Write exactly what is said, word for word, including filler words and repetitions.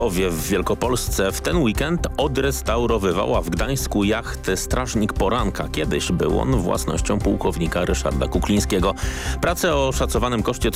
W Wielkopolsce w ten weekend odrestaurowywał, a w Gdańsku jachtę Strażnik Poranka. Kiedyś był on własnością pułkownika Ryszarda Kuklińskiego. Pracę o szacowanym koszcie